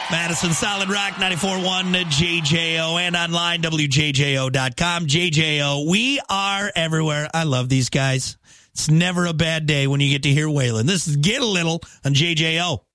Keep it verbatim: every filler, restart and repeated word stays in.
Madison Solid Rock ninety-four point one J J O and online W J J O dot com. J J O, we are everywhere. I love these guys. It's never a bad day when you get to hear Waylon. This is Get a Little on J J O.